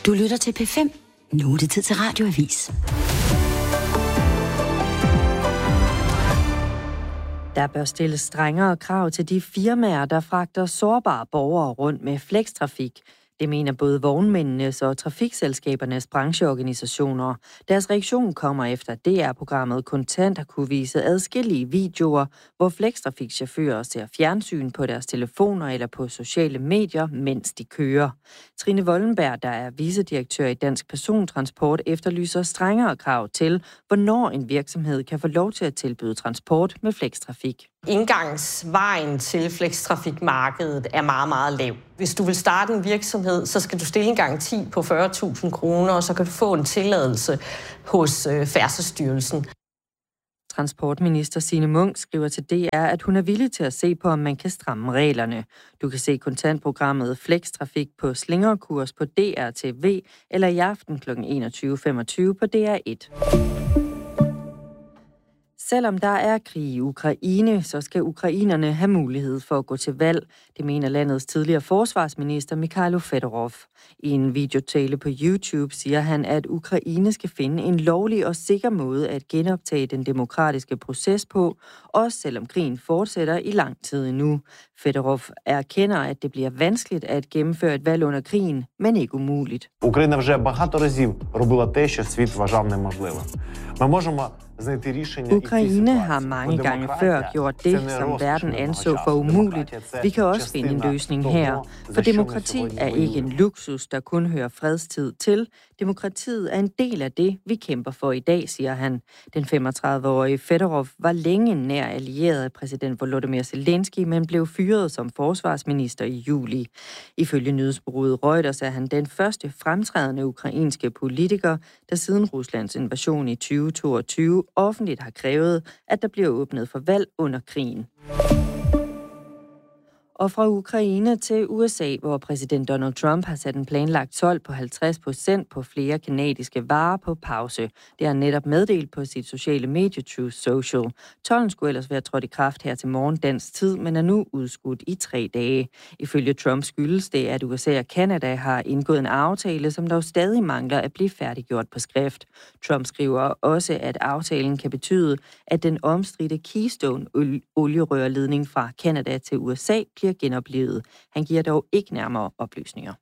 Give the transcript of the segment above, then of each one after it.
Du lytter til P5. Nu er det tid til Radioavis. Der bør stilles strengere krav til de firmaer, der fragter sårbare borgere rundt med flextrafik. Det mener både vognmændenes og trafikselskabernes brancheorganisationer. Deres reaktion kommer efter DR-programmet Kontant har kunne vise adskillige videoer, hvor flextrafikchauffører ser fjernsyn på deres telefoner eller på sociale medier, mens de kører. Trine Wollenberg, der er vicedirektør i Dansk Persontransport, efterlyser strengere krav til, hvornår en virksomhed kan få lov til at tilbyde transport med flextrafik. Indgangsvejen til flextrafikmarkedet er meget, meget lav. Hvis du vil starte en virksomhed, så skal du stille en garanti på 40.000 kroner, og så kan du få en tilladelse hos Færdselsstyrelsen. Transportminister Signe Munk skriver til DR, at hun er villig til at se på, om man kan stramme reglerne. Du kan se kontantprogrammet Flextrafik på Slingerkurs på DR TV eller i aften kl. 21.25 på DR1. Selvom der er krig i Ukraine, så skal ukrainerne have mulighed for at gå til valg. Det mener landets tidligere forsvarsminister Mikhailo Fedorov. I en videotale på YouTube siger han, at Ukraine skal finde en lovlig og sikker måde at genoptage den demokratiske proces på, også selvom krigen fortsætter i lang tid endnu. Fedorov erkender, at det bliver vanskeligt at gennemføre et valg under krigen, men ikke umuligt. Україна вже багато разів робила те, що світ вважав неможливим. Ми можемо знайти рішення. Ukraine har mange gange før gjort det, som verden anså for umuligt. Vi kan også finde en løsning her, for demokrati er ikke en luksus, der kun hører fredstid til. Demokratiet er en del af det, vi kæmper for i dag, siger han. Den 35-årige Fedorov var længe nær allieret af præsident Volodymyr Zelensky, men blev fyret som forsvarsminister i juli. Ifølge nyhedsbureauet Reuters er han den første fremtrædende ukrainske politiker, der siden Ruslands invasion i 2022 offentligt har krævet, at der bliver åbnet for valg under krigen. Og fra Ukraine til USA, hvor præsident Donald Trump har sat en planlagt told på 50% på flere kanadiske varer på pause. Det har han netop meddelt på sit sociale medie Truth Social. Tolden skulle ellers være trådt i kraft her til morgen dansk tid, men er nu udskudt i 3 dage. Ifølge Trump skyldes det, at USA og Canada har indgået en aftale, som dog stadig mangler at blive færdiggjort på skrift. Trump skriver også, at aftalen kan betyde, at den omstridte Keystone-olierørledning fra Canada til USA bliver genoplivet. Han giver dog ikke nærmere oplysninger.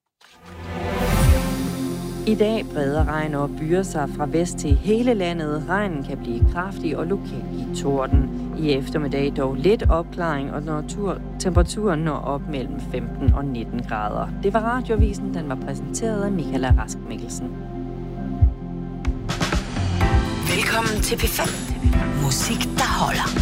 I dag breder regn og byer sig fra vest til hele landet. Regnen kan blive kraftig og lokalt give torden. I eftermiddag dog lidt opklaring, og temperaturen når op mellem 15 og 19 grader. Det var Radioavisen, den var præsenteret af Michaela Rask Mikkelsen. Velkommen til P5. Musik, der holder.